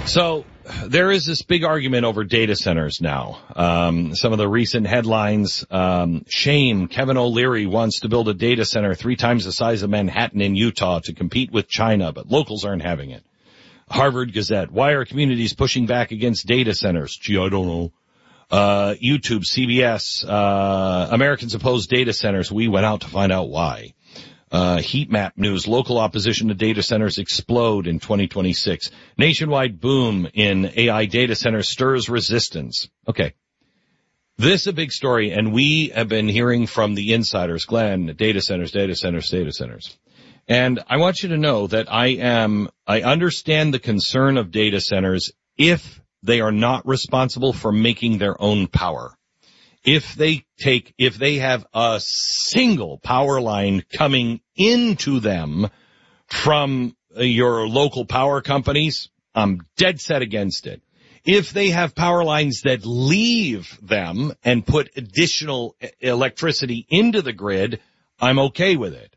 So there is this big argument over data centers now. Some of the recent headlines, shame, Kevin O'Leary wants to build a data center 3 times the size of Manhattan in Utah to compete with China, but locals aren't having it. Harvard Gazette, why are communities pushing back against data centers? Gee, I don't know. YouTube, CBS, Americans oppose data centers. We went out to find out why. Heat map news, local opposition to data centers explode in 2026. Nationwide boom in AI data centers stirs resistance. Okay. This is a big story, and we have been hearing from the insiders, Glenn, data centers. And I want you to know that I understand the concern of data centers if they are not responsible for making their own power. If they have a single power line coming into them from your local power companies, I'm dead set against it. If they have power lines that leave them and put additional electricity into the grid, I'm okay with it.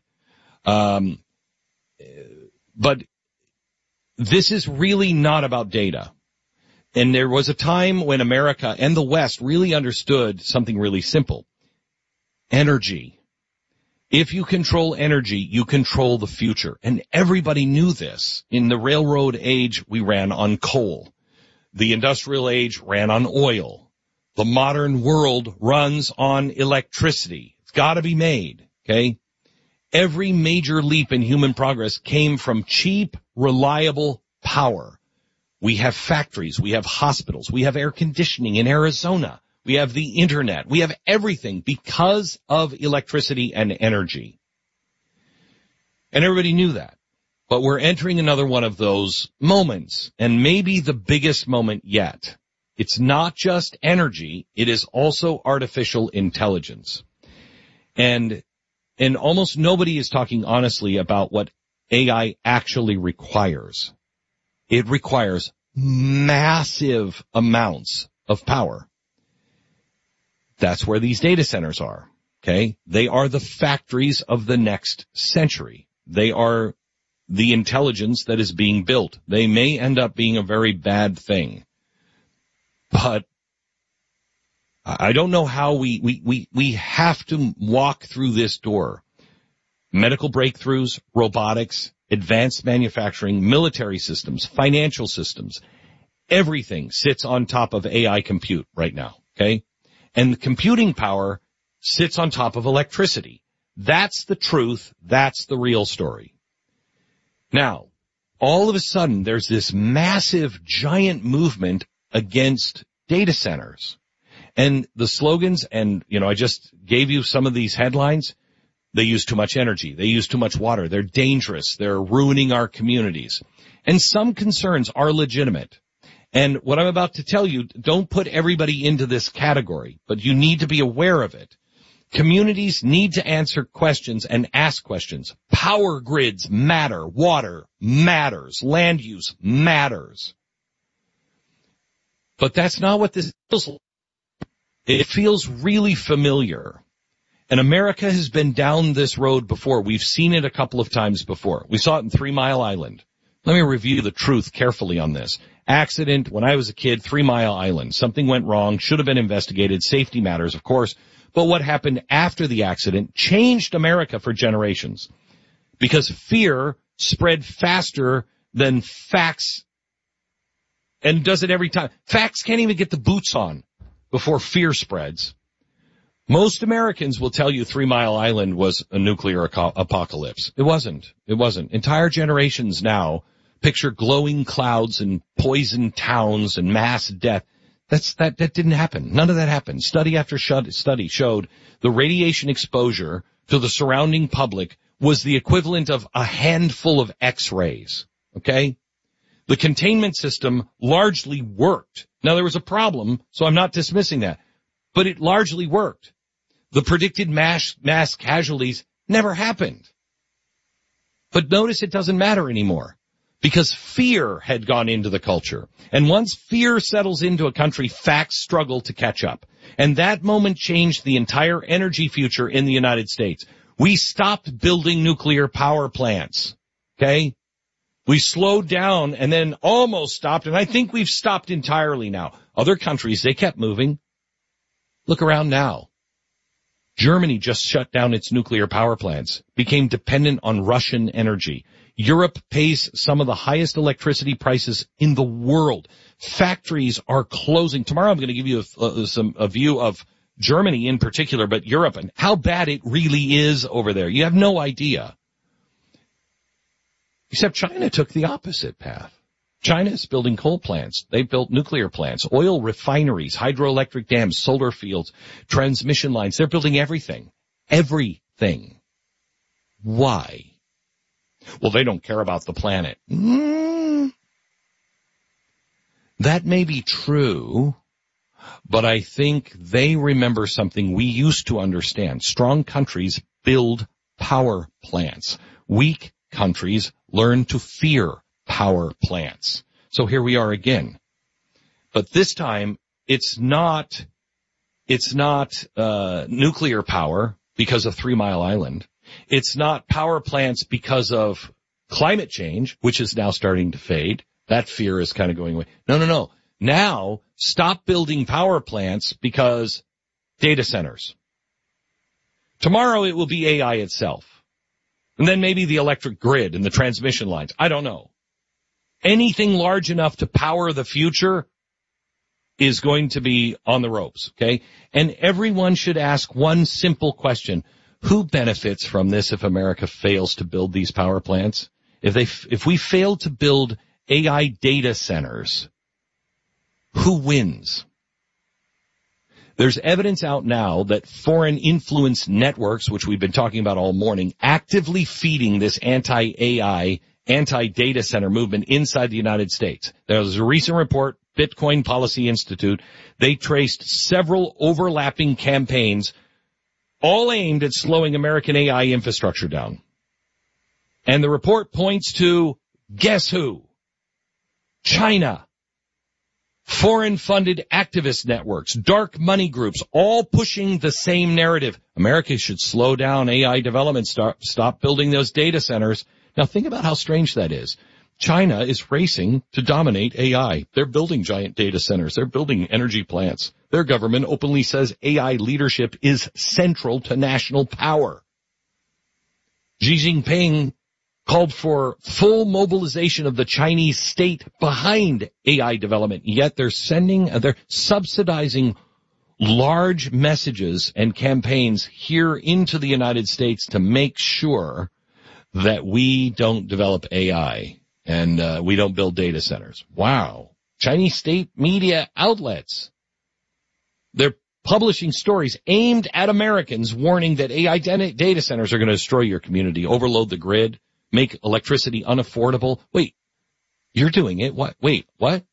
But this is really not about data. And there was a time when America and the West really understood something really simple. Energy. If you control energy, you control the future. And everybody knew this. In the railroad age, we ran on coal. The industrial age ran on oil. The modern world runs on electricity. It's got to be made, okay? Every major leap in human progress came from cheap, reliable power. We have factories, we have hospitals, we have air conditioning in Arizona, we have the internet, we have everything because of electricity and energy. And everybody knew that. But we're entering another one of those moments, and maybe the biggest moment yet. It's not just energy, it is also artificial intelligence. And almost nobody is talking honestly about what AI actually requires. It requires massive amounts of power. That's where these data centers are, okay? They are the factories of the next century. They are the intelligence that is being built. They may end up being a very bad thing. But I don't know how we have to walk through this door. Medical breakthroughs, robotics, advanced manufacturing, military systems, financial systems, everything sits on top of AI compute right now, okay? And the computing power sits on top of electricity. That's the truth. That's the real story. Now, all of a sudden, there's this massive, giant movement against data centers. And the slogans, and, I just gave you some of these headlines. They use too much energy. They use too much water. They're dangerous. They're ruining our communities. And some concerns are legitimate. And what I'm about to tell you, don't put everybody into this category, but you need to be aware of it. Communities need to answer questions and ask questions. Power grids matter. Water matters. Land use matters. But that's not what this feels like. It feels really familiar. And America has been down this road before. We've seen it a couple of times before. We saw it in 3 Mile Island. Let me review the truth carefully on this. Accident, when I was a kid, 3 Mile Island. Something went wrong, should have been investigated. Safety matters, of course. But what happened after the accident changed America for generations. Because fear spread faster than facts. And does it every time. Facts can't even get the boots on before fear spreads. Most Americans will tell you 3 Mile Island was a nuclear apocalypse. It wasn't. It wasn't. Entire generations now picture glowing clouds and poisoned towns and mass death. That didn't happen. None of that happened. Study after study showed the radiation exposure to the surrounding public was the equivalent of a handful of X-rays. Okay? The containment system largely worked. Now there was a problem, so I'm not dismissing that. But it largely worked. The predicted mass casualties never happened. But notice it doesn't matter anymore because fear had gone into the culture. And once fear settles into a country, facts struggle to catch up. And that moment changed the entire energy future in the United States. We stopped building nuclear power plants. Okay? We slowed down and then almost stopped, and I think we've stopped entirely now. Other countries, they kept moving. Look around now. Germany just shut down its nuclear power plants, became dependent on Russian energy. Europe pays some of the highest electricity prices in the world. Factories are closing. Tomorrow I'm going to give you a view of Germany in particular, but Europe and how bad it really is over there. You have no idea. Except China took the opposite path. China is building coal plants. They built nuclear plants, oil refineries, hydroelectric dams, solar fields, transmission lines. They're building everything. Everything. Why? Well, they don't care about the planet. That may be true, but I think they remember something we used to understand. Strong countries build power plants. Weak countries learn to fear power plants. So here we are again. But this time, it's not nuclear power because of 3 Mile Island. It's not power plants because of climate change, which is now starting to fade. That fear is kind of going away. No. Now, stop building power plants because data centers. Tomorrow it will be AI itself. And then maybe the electric grid and the transmission lines. I don't know. Anything large enough to power the future is going to be on the ropes, okay? And everyone should ask one simple question. Who benefits from this if America fails to build these power plants? If we fail to build AI data centers, who wins? There's evidence out now that foreign influence networks, which we've been talking about all morning, actively feeding this anti-AI, anti-data center movement inside the United States. There was a recent report, Bitcoin Policy Institute. They traced several overlapping campaigns, all aimed at slowing American AI infrastructure down. And the report points to, guess who? China. Foreign-funded activist networks, dark money groups, all pushing the same narrative. America should slow down AI development, stop building those data centers. Now think about how strange that is. China is racing to dominate AI. They're building giant data centers. They're building energy plants. Their government openly says AI leadership is central to national power. Xi Jinping called for full mobilization of the Chinese state behind AI development. Yet they're subsidizing large messages and campaigns here into the United States to make sure that we don't develop AI and we don't build data centers. Wow. Chinese state media outlets. They're publishing stories aimed at Americans warning that AI data centers are going to destroy your community, overload the grid, make electricity unaffordable. Wait, you're doing it? What? Wait, what?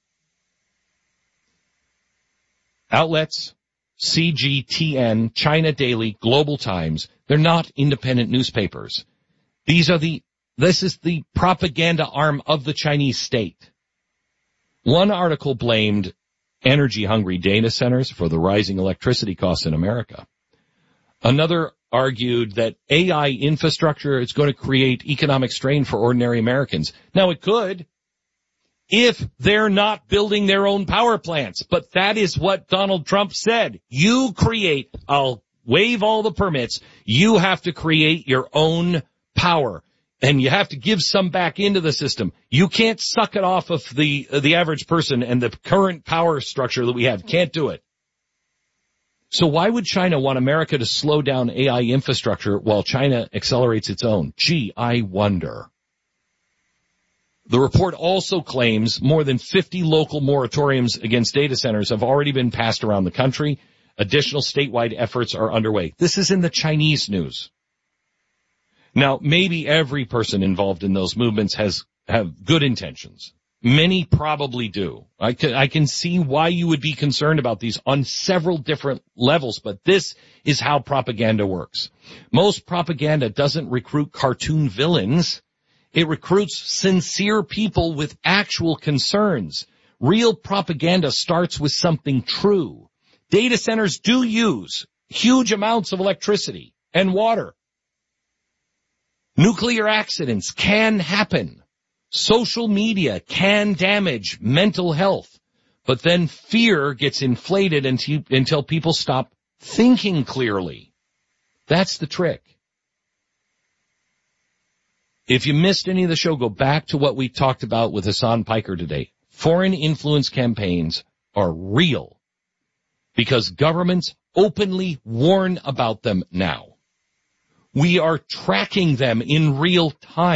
Outlets, CGTN, China Daily, Global Times, they're not independent newspapers. This is the propaganda arm of the Chinese state. One article blamed energy-hungry data centers for the rising electricity costs in America. Another argued that AI infrastructure is going to create economic strain for ordinary Americans. Now, it could if they're not building their own power plants. But that is what Donald Trump said. You create, I'll waive all the permits. You have to create your own power. And you have to give some back into the system. You can't suck it off of the average person and the current power structure that we have. Can't do it. So why would China want America to slow down AI infrastructure while China accelerates its own? Gee, I wonder. The report also claims more than 50 local moratoriums against data centers have already been passed around the country. Additional statewide efforts are underway. This is in the Chinese news. Now, maybe every person involved in those movements have good intentions. Many probably do. I can see why you would be concerned about these on several different levels, but this is how propaganda works. Most propaganda doesn't recruit cartoon villains. It recruits sincere people with actual concerns. Real propaganda starts with something true. Data centers do use huge amounts of electricity and water. Nuclear accidents can happen. Social media can damage mental health, but then fear gets inflated until people stop thinking clearly. That's the trick. If you missed any of the show, go back to what we talked about with Hassan Piker today. Foreign influence campaigns are real because governments openly warn about them now. We are tracking them in real time.